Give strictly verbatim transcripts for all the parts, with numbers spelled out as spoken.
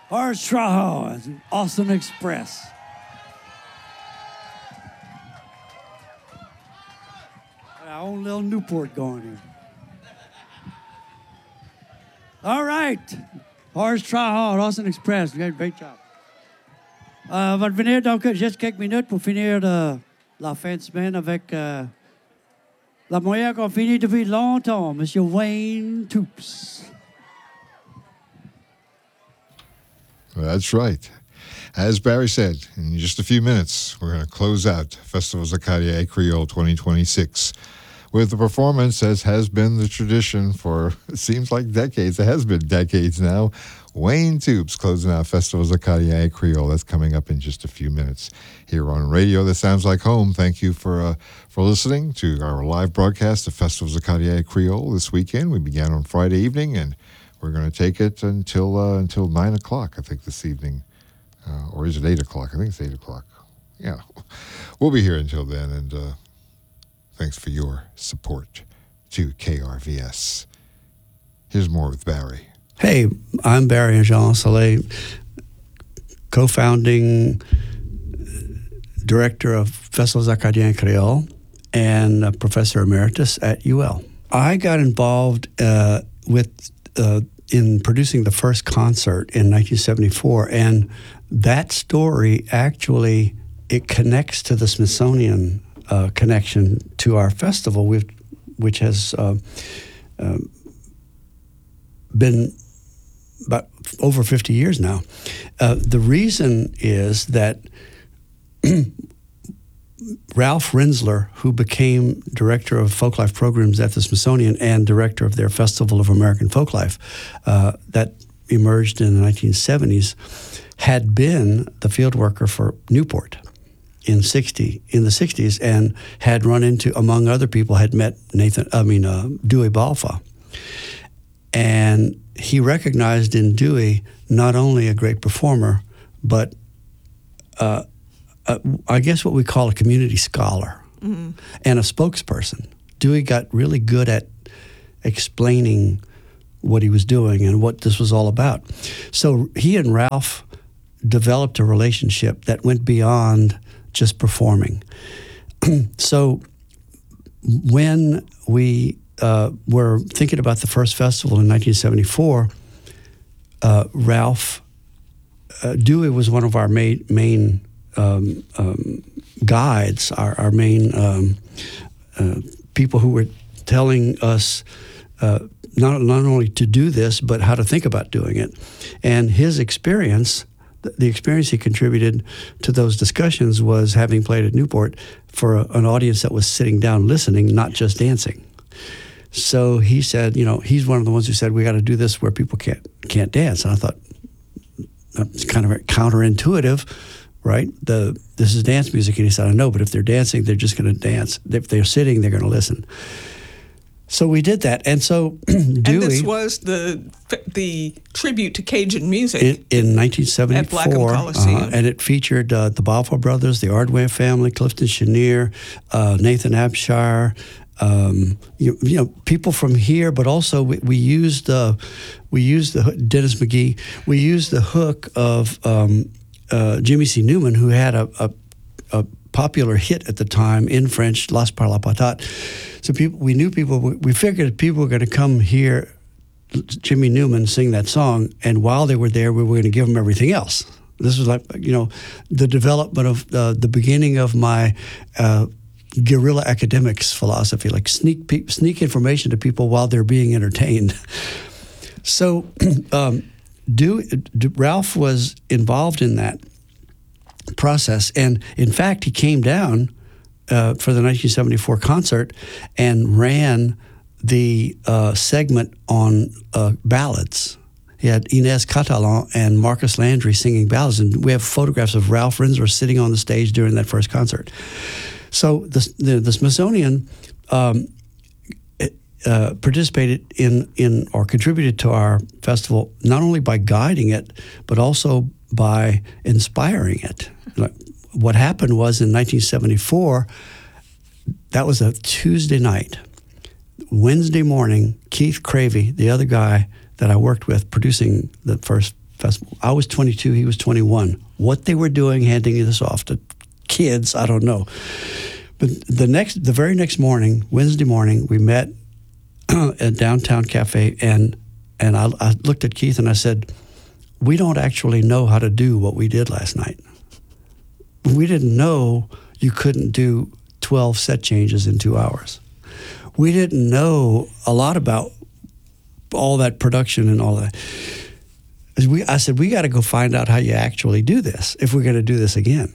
Horace Traha, Austin Express. Our own little Newport going here. All right. Horace Traha, Austin Express. Great, great job. Euh, on va venir donc juste quelques minutes pour finir de la fin de semaine avec euh, la moyenne qu'on finit depuis longtemps, Monsieur Wayne Toups. That's right. As Barry said, in just a few minutes, we're going to close out Festivals of Cartier Creole twenty twenty-six with a performance, as has been the tradition for, it seems like decades. It has been decades now. Wayne Toups closing out Festivals of Cartier Creole. That's coming up in just a few minutes here on radio. That sounds like home. Thank you for uh, for listening to our live broadcast of Festivals of Cartier Creole this weekend. We began on Friday evening, and we're going to take it until uh, until nine o'clock, I think, this evening. Uh, or is it eight o'clock? I think it's eight o'clock. Yeah. We'll be here until then, and uh, thanks for your support to K R V S. Here's more with Barry. Hey, I'm Barry Jean Soleil, co-founding director of Festivals Acadiens Creole and a professor emeritus at U L. I got involved uh, with uh, in producing the first concert in nineteen seventy-four, and that story actually, it connects to the Smithsonian uh, connection to our festival, which, which has uh, uh, been about over fifty years now. Uh, the reason is that Ralph Renzler, who became director of folklife programs at the Smithsonian and director of their Festival of American Folklife, uh, that emerged in the nineteen seventies, had been the field worker for Newport in sixty in the sixties, and had run into, among other people, had met Nathan. I mean uh, Dewey Balfa, and he recognized in Dewey not only a great performer, but uh, uh, I guess what we call a community scholar mm-hmm. and a spokesperson. Dewey got really good at explaining what he was doing and what this was all about. So he and Ralph developed a relationship that went beyond just performing. So when we Uh, were thinking about the first festival in nineteen seventy-four, uh, Ralph uh, Dewey was one of our main, main um, um, guides, our, our main um, uh, people who were telling us uh, not, not only to do this, but how to think about doing it. And his experience, the experience he contributed to those discussions was having played at Newport for a, an audience that was sitting down listening, not just dancing. So he said, you know, he's one of the ones who said, we got to do this where people can't can't dance. And I thought, that's kind of counterintuitive, right? The This is dance music. And he said, I know, but if they're dancing, they're just going to dance. If they're sitting, they're going to listen. So we did that. And so Dewey... And this was the the tribute to Cajun music. In, in nineteen seventy-four. At Blackham Coliseum. Uh, and it featured uh, the Balfour Brothers, the Ordway family, Clifton Chenier, uh, Nathan Abshire, Um, you, you know, people from here, but also we, we used uh, we used the Dennis McGee. We used the hook of um, uh, Jimmy C. Newman, who had a, a, a popular hit at the time in French, Las Par la Patate. So people, we knew people. We figured people were going to come hear Jimmy Newman sing that song, and while they were there, we were going to give them everything else. This was like, you know, the development of uh, the beginning of my. Uh, guerrilla academics philosophy, like sneak pe- sneak information to people while they're being entertained. So um, Do, Do, Ralph was involved in that process. And in fact, he came down uh, for the nineteen seventy-four concert and ran the uh, segment on uh, ballads. He had Inez Catalan and Marcus Landry singing ballads. And we have photographs of Ralph Renzler sitting on the stage during that first concert. So the, the, the Smithsonian um, uh, participated in, in or contributed to our festival not only by guiding it, but also by inspiring it. Like, what happened was in nineteen seventy-four, that was a Tuesday night. Wednesday morning, Keith Cravey, the other guy that I worked with producing the first Festival. I was twenty-two, he was twenty-one. What they were doing, handing this off to kids, I don't know. But the next, the very next morning, Wednesday morning, we met at Downtown Cafe, and and I, I looked at Keith and I said, we don't actually know how to do what we did last night. We didn't know you couldn't do twelve set changes in two hours. We didn't know a lot about all that production and all that. We, I said, we got to go find out how you actually do this if we're going to do this again.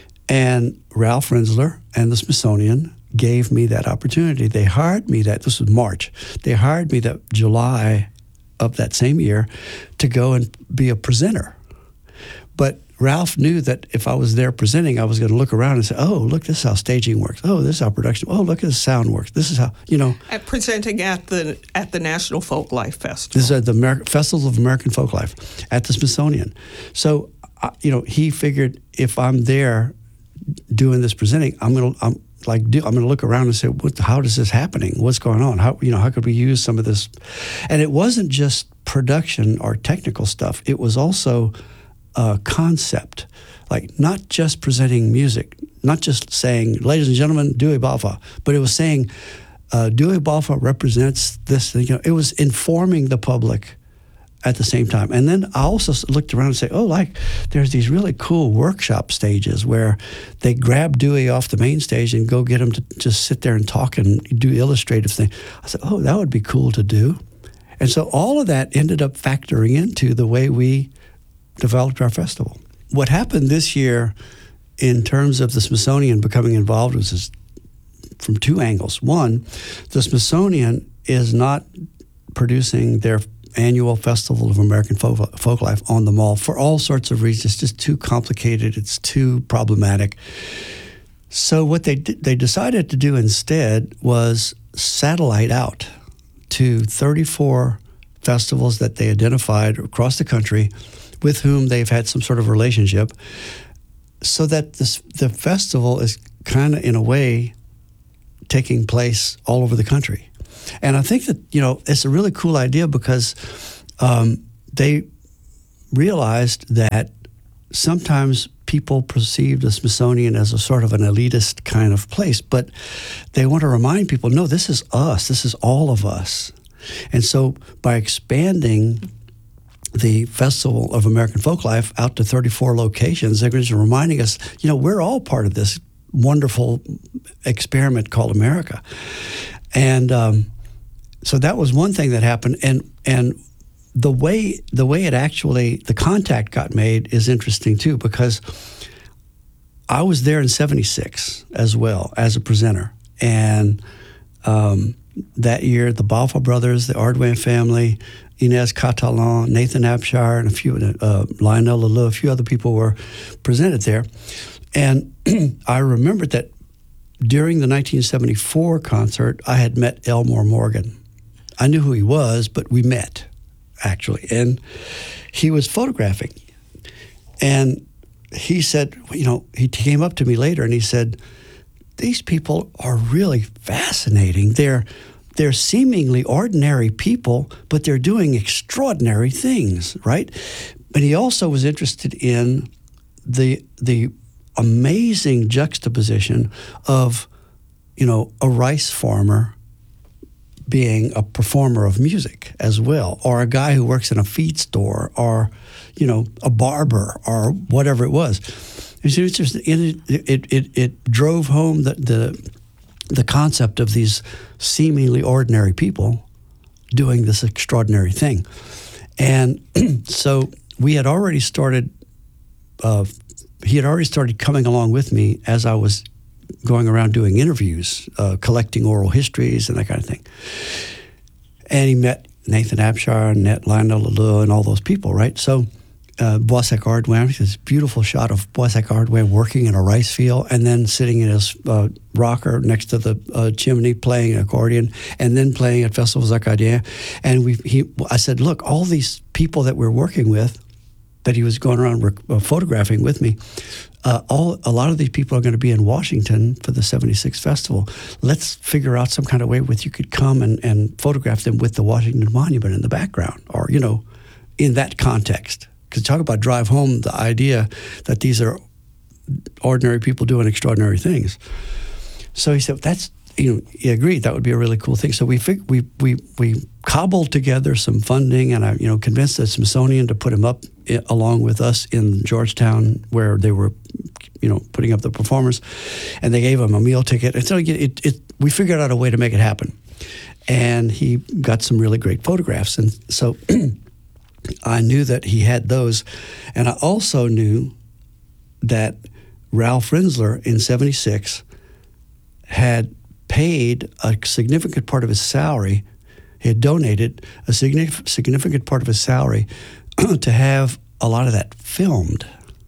And Ralph Rinzler and the Smithsonian gave me that opportunity. They hired me that, this was March, they hired me that July of that same year to go and be a presenter. But Ralph knew that if I was there presenting, I was going to look around and say, oh, look, this is how staging works. Oh, this is how production, oh, look at the sound works. This is how, you know. At presenting at the at the National Folklife Festival. This is at the Amer- Festival of American Folklife at the Smithsonian. So, uh, you know, he figured if I'm there doing this presenting, I'm going to, I'm like, do, I'm going to look around and say, what, how is this happening? What's going on? How, you know, how could we use some of this? And it wasn't just production or technical stuff. It was also Uh, concept, like not just presenting music, not just saying, ladies and gentlemen, Dewey Balfa, but it was saying, uh, Dewey Balfa represents this. You know, it was informing the public at the same time. And then I also looked around and say, oh, like there's these really cool workshop stages where they grab Dewey off the main stage and go get him to just sit there and talk and do illustrative things. I said, oh, that would be cool to do. And so all of that ended up factoring into the way we developed our festival. What happened this year in terms of the Smithsonian becoming involved was this, from two angles. One, the Smithsonian is not producing their annual Festival of American Folk, Folklife on the Mall for all sorts of reasons. It's just too complicated. It's too problematic. So what they they decided to do instead was satellite out to thirty-four festivals that they identified across the country with whom they've had some sort of relationship, so that this, the festival is kind of, in a way, taking place all over the country. And I think that, you know, it's a really cool idea because um, they realized that sometimes people perceive the Smithsonian as a sort of an elitist kind of place, but they want to remind people, no, this is us. This is all of us. And so by expanding the Festival of American Folklife out to thirty-four locations, they're just reminding us, you know, we're all part of this wonderful experiment called America. And um, so that was one thing that happened. And and the way the way it actually, the contact got made is interesting too, because I was there in seventy-six as well as a presenter. And um, that year, the Balfa brothers, the Ardwan family, Inez Catalan, Nathan Abshire, and a few, uh, Lionel Leleu, a few other people were presented there. And I remembered that during the nineteen seventy-four concert, I had met Elmore Morgan. I knew who he was, but we met, actually. And he was photographing. And he said, you know, he came up to me later and he said, these people are really fascinating. They're They're seemingly ordinary people, but they're doing extraordinary things, right? But he also was interested in the the amazing juxtaposition of, you know, a rice farmer being a performer of music as well, or a guy who works in a feed store, or, you know, a barber, or whatever it was. And so it's just, it, it, it, it drove home the, the the concept of these seemingly ordinary people doing this extraordinary thing. And so we had already started, uh, he had already started coming along with me as I was going around doing interviews, uh, collecting oral histories and that kind of thing. And he met Nathan Abshire and met Lionel Leleu and all those people, right? So uh, Boissac Ardwan, this beautiful shot of Boissac Ardwan working in a rice field and then sitting in his uh, rocker next to the uh, chimney playing an accordion and then playing at Festivals Acadiens. And we, he, I said, look, all these people that we're working with, that he was going around rec- uh, photographing with me, uh, all a lot of these people are going to be in Washington for the seventy-sixth festival. Let's figure out some kind of way with you could come and, and photograph them with the Washington Monument in the background, or, you know, in that context. Because talk about drive home the idea that these are ordinary people doing extraordinary things. So he said, that's, you know, he agreed that would be a really cool thing. So we fig- we we we cobbled together some funding, and I, you know, convinced the Smithsonian to put him up I- along with us in Georgetown, where they were, you know, putting up the performers, and they gave him a meal ticket. And so it, it, it we figured out a way to make it happen, and he got some really great photographs, and so I knew that he had those, and I also knew that Ralph Rinzler in seventy-six had paid a significant part of his salary. He had donated a significant significant part of his salary to have a lot of that filmed.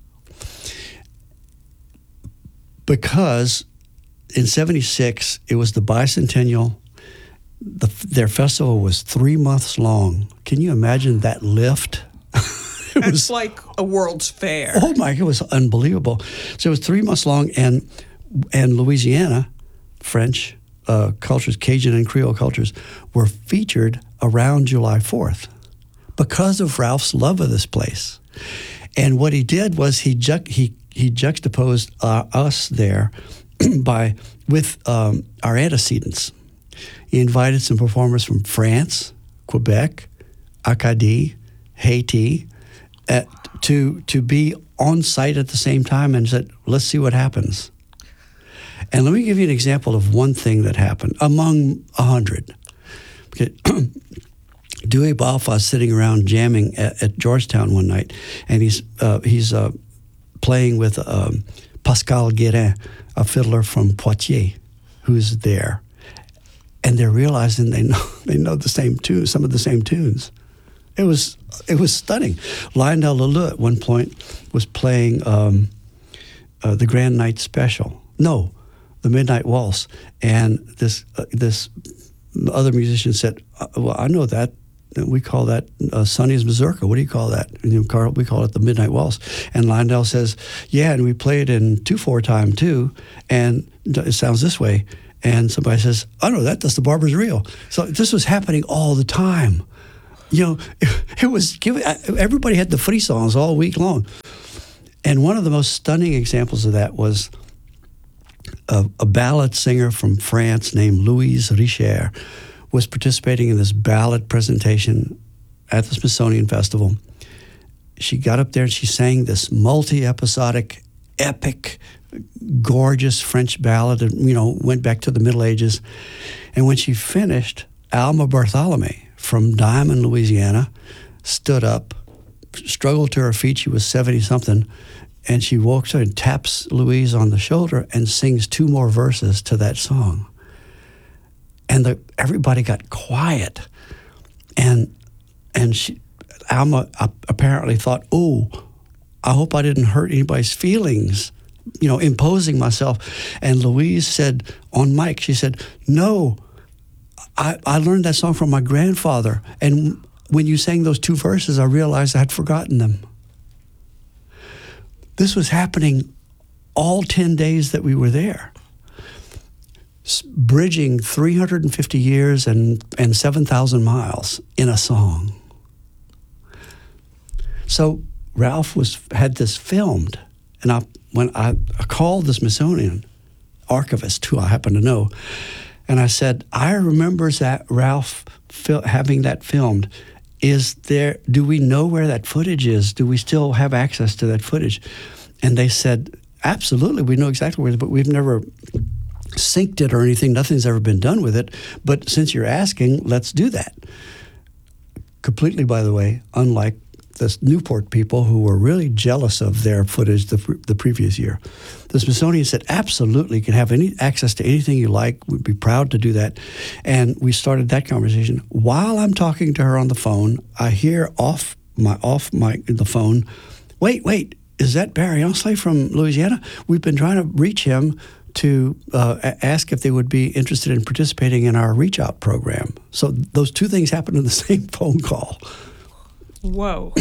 Because in seventy-six, it was the bicentennial. The, their festival was three months long. Can you imagine that lift? It It's was like a World's Fair. Oh my, it was unbelievable. So it was three months long, and and Louisiana, French uh, cultures, Cajun and Creole cultures, were featured around July fourth because of Ralph's love of this place. And what he did was he ju- he he juxtaposed uh, us there by with um, our antecedents. He invited some performers from France, Quebec, Acadie, Haiti, uh, to to be on site at the same time, and said, let's see what happens. And let me give you an example of one thing that happened among a hundred. Okay. Dewey Balfa is sitting around jamming at, at Georgetown one night, and he's uh, he's uh, playing with um, Pascal Guérin, a fiddler from Poitiers, who's there, and they're realizing they know they know the same tune, some of the same tunes. It was it was stunning. Lionel Leleu at one point was playing um, uh, the Grand Night Special. No, the Midnight Waltz, and this uh, this other musician said, "Well, I know that. We call that uh, Sonny's Mazurka. What do you call that?" And, you know, Carl, we call it the Midnight Waltz. And Lionel says, "Yeah, and we play it in two four time too, and it sounds this way." And somebody says, "I know that. That's the Barber's Reel." So this was happening all the time. You know, it, it was giving. Everybody had the frissons all week long. And one of the most stunning examples of that was a, a ballad singer from France named Louise Richer was participating in this ballad presentation at the Smithsonian Festival. She got up there and she sang this multi-episodic, epic, gorgeous French ballad, and, you know, went back to the Middle Ages. And when she finished, Alma Bartholomé from Diamond, Louisiana, stood up, struggled to her feet. She was seventy-something, and she walks her and taps Louise on the shoulder and sings two more verses to that song. And the, everybody got quiet, and and she, Alma apparently thought, "Oh, I hope I didn't hurt anybody's feelings, you know, imposing myself." And Louise said on mic, she said, "No, I, I learned that song from my grandfather, and when you sang those two verses, I realized I had forgotten them." This was happening all ten days that we were there, bridging three hundred fifty years and, and seven thousand miles in a song. So Ralph was had this filmed, and I, when I, I called the Smithsonian archivist, who I happen to know, and I said, "I remember that Ralph fil- having that filmed. Is there? Do we know where that footage is? Do we still have access to that footage?" And they said, "Absolutely, we know exactly where it is, but we've never synced it or anything. Nothing's ever been done with it. But since you're asking, let's do that." Completely, by the way, unlike the Newport people who were really jealous of their footage the, the previous year. The Smithsonian said, "Absolutely, you can have any access to anything you like. We'd be proud to do that." And we started that conversation. While I'm talking to her on the phone, I hear off my off my the phone, "Wait, wait, is that Barry Onsleigh from Louisiana? We've been trying to reach him to uh, ask if they would be interested in participating in our Reach Out program." So those two things happened in the same phone call. Whoa.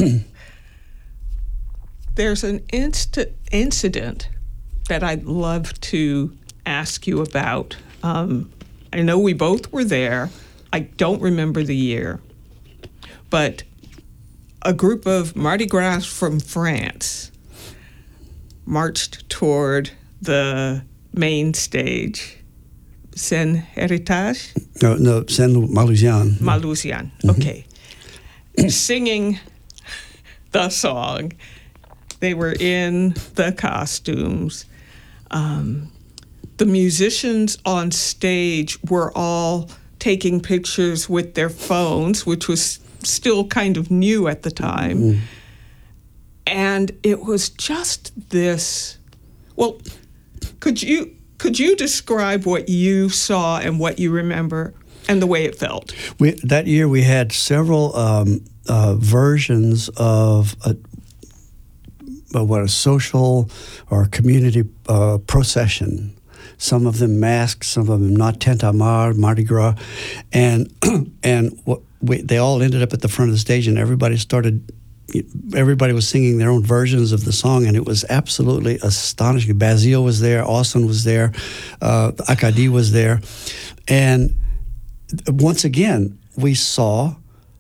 There's an inst- incident that I'd love to ask you about. Um, I know we both were there. I don't remember the year. But a group of Mardi Gras from France marched toward the main stage, Seine Heritage? No, no, Saint Malousian. Malousian, Mm-hmm. okay. Singing the song. They were in the costumes. Um, the musicians on stage were all taking pictures with their phones, which was still kind of new at the time. Mm. And it was just this, well, could you could you describe what you saw and what you remember and the way it felt? We, that year we had several um, uh, versions of a, uh, what a social or community uh, procession. Some of them masked, some of them not, Tintamarre, Mardi Gras, and and what we, they all ended up at the front of the stage, and everybody started. Everybody was singing their own versions of the song, and it was absolutely astonishing. Basile was there, Austin was there, uh, Acadie was there, and once again we saw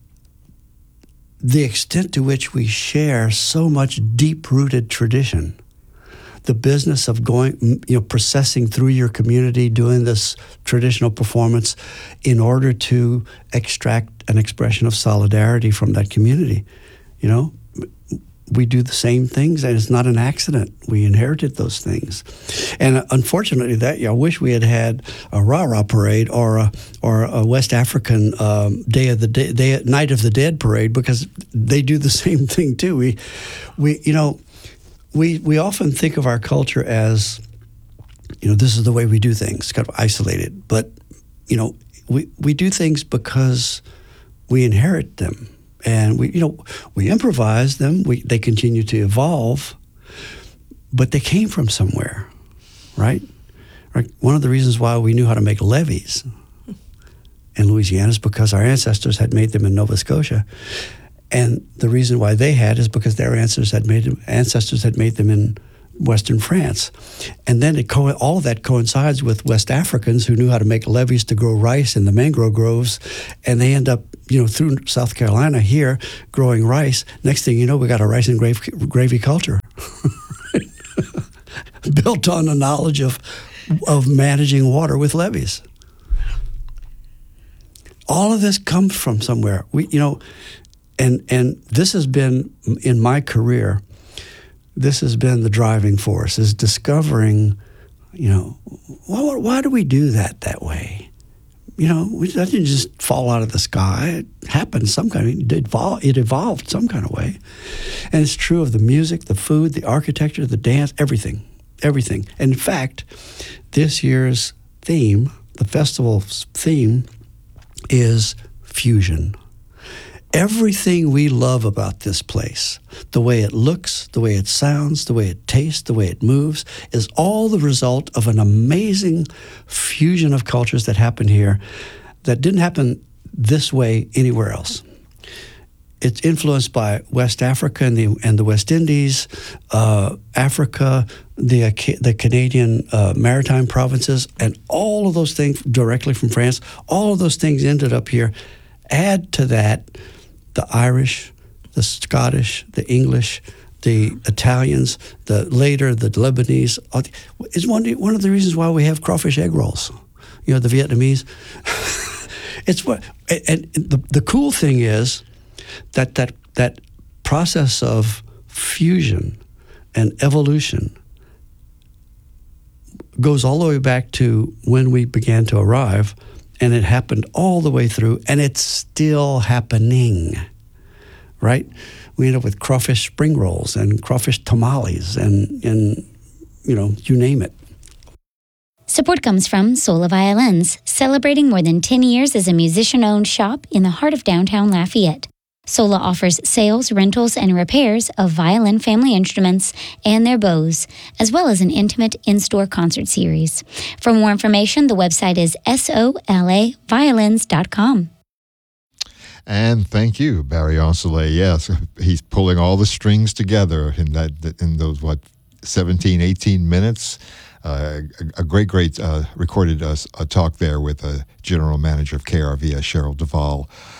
the extent to which we share so much deep-rooted tradition. The business of going, you know, processing through your community, doing this traditional performance in order to extract an expression of solidarity from that community. You know, we do the same things, and it's not an accident. We inherited those things. And uh, unfortunately, that year, I wish we had had a Rah-Rah parade or a, or a West African um, Day of the Day, Day, Night of the Dead parade, because they do the same thing too. We, we, you know, We we often think of our culture as, you know, this is the way we do things, kind of isolated. But, you know, we, we do things because we inherit them. And, we you know, we improvise them. We They continue to evolve. But they came from somewhere, right? Right. One of the reasons why we knew how to make levees in Louisiana is because our ancestors had made them in Nova Scotia. And the reason why they had is because their ancestors had made them, ancestors had made them in Western France. And then it co- all of that coincides with West Africans who knew how to make levees to grow rice in the mangrove groves. And they end up, you know, through South Carolina here growing rice. Next thing you know, we got a rice and gravy, gravy culture built on the knowledge of, of managing water with levees. All of this comes from somewhere. We, you know, And and this has been, in my career, this has been the driving force, is discovering, you know, why, why do we do that that way? You know, we, that didn't just fall out of the sky. It happened some kind of, it evolved, it evolved some kind of way. And it's true of the music, the food, the architecture, the dance, everything, everything. And in fact, this year's theme, the festival's theme, is fusion. Everything we love about this place, the way it looks, the way it sounds, the way it tastes, the way it moves, is all the result of an amazing fusion of cultures that happened here that didn't happen this way anywhere else. It's influenced by West Africa and the, and the West Indies, uh, Africa, the, the Canadian uh, maritime provinces, and all of those things directly from France. All of those things ended up here. Add to that the Irish, the Scottish, the English, the Italians, the later the Lebanese. It's one one of the reasons why we have crawfish egg rolls. You know, the Vietnamese. It's what, and the the cool thing is that that that process of fusion and evolution goes all the way back to when we began to arrive. And it happened all the way through, and it's still happening, right? We end up with crawfish spring rolls and crawfish tamales and, and you know, you name it. Support comes from Sola Violins, celebrating more than ten years as a musician-owned shop in the heart of downtown Lafayette. Sola offers sales, rentals, and repairs of violin family instruments and their bows, as well as an intimate in-store concert series. For more information, the website is sola violins dot com. And thank you, Barry Ancelet. Yes, he's pulling all the strings together in that in those, what, seventeen, eighteen minutes. Uh, a, a great, great uh, recorded uh, a talk there with the general manager of K R V S, Cheryl Duvall.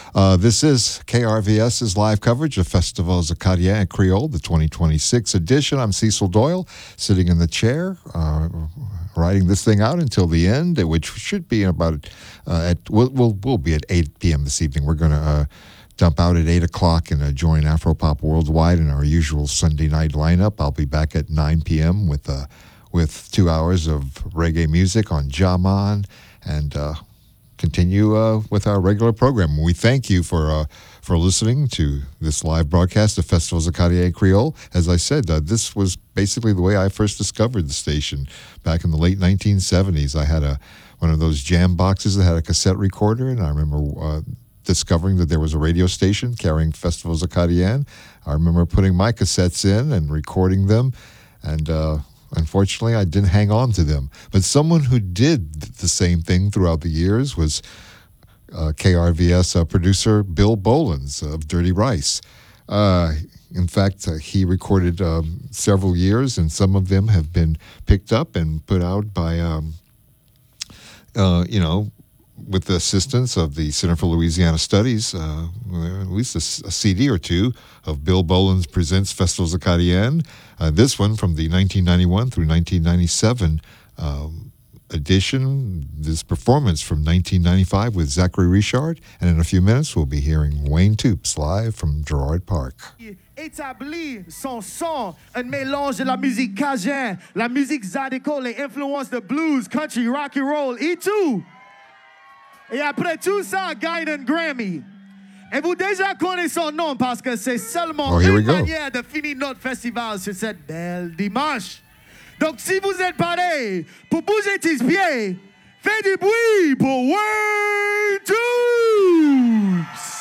Uh, this is K R V S's live coverage of Festivals Acadiens and Creole, the twenty twenty-six edition. I'm Cecil Doyle, sitting in the chair, uh, writing this thing out until the end, which should be about uh, at we'll, we'll we'll be at eight p.m. this evening. We're going to uh, dump out at eight o'clock and uh, join Afropop Worldwide in our usual Sunday night lineup. I'll be back at nine p.m. with uh, with two hours of reggae music on Jaman and uh, continue uh, with our regular program. We thank you for uh, for listening to this live broadcast of Festivals Acadiens et Creole. As I said, uh, this was basically the way I first discovered the station back in the late nineteen seventies. I had a one of those jam boxes that had a cassette recorder, and I remember uh, discovering that there was a radio station carrying Festivals Acadiens. I remember putting my cassettes in and recording them, and uh, unfortunately, I didn't hang on to them. But someone who did the same thing throughout the years was uh, K R V S uh, producer Bill Bolins of Dirty Rice. Uh, in fact, uh, he recorded um, several years, and some of them have been picked up and put out by, um, uh, you know, with the assistance of the Center for Louisiana Studies, uh, at least a, a C D or two of Bill Bolins Presents Festivals Acadiens. Uh, this one from the nineteen ninety-one through nineteen ninety-seven um, edition, this performance from nineteen ninety-five with Zachary Richard. And in a few minutes, we'll be hearing Wayne Toups live from Gerard Park. Établit son son, un mélange de la musique cajun, la musique zydeco, les influences de blues, country, rock and roll, et tout. Et après tout ça, gagne un Grammy. Et vous déjà connaissez son nom parce que c'est seulement oh, une manière de finir notre festival sur cette belle dimanche. Donc si vous êtes parés pour bouger tes pieds, faites du bruit pour Wayne Toups.